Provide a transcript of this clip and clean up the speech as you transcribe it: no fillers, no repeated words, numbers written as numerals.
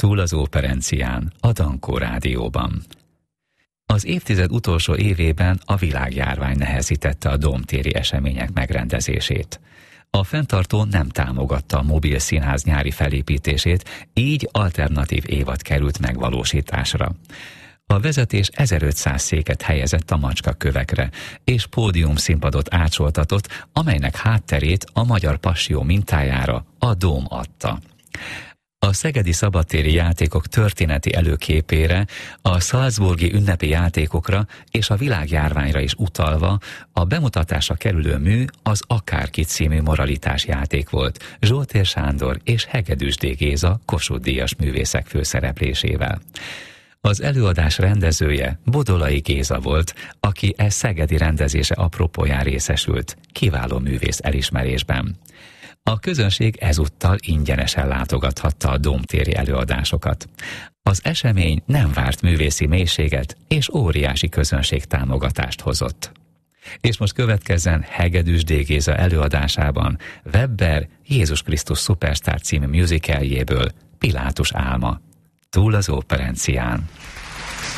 Túl az Óperencián, a Dankó Rádióban. Az évtized utolsó évében a világjárvány nehezítette a dómtéri események megrendezését. A fenntartó nem támogatta a mobil színház nyári felépítését, így alternatív évad került megvalósításra. A vezetés 1500 széket helyezett a macskakövekre, és pódiumszínpadot átsoltatott, amelynek hátterét a Magyar Passió mintájára a Dóm adta. A szegedi szabadtéri játékok történeti előképére, a salzburgi ünnepi játékokra és a világjárványra is utalva a bemutatásra kerülő mű az Akárki című moralitás játék volt, Zsoltér Sándor és Hegedűs D. Géza Kossuth-díjas művészek főszereplésével. Az előadás rendezője Bodolai Géza volt, aki szegedi rendezése apropóján részesült, kiváló művész elismerésben. A közönség ezúttal ingyenesen látogathatta a dómtéri előadásokat. Az esemény nem várt művészi mélységet és óriási közönség támogatást hozott. És most következzen Hegedűs D. Géza előadásában Webber Jézus Krisztus Szupersztár című musicaljéből Pilátus álma. Túl az Óperencián.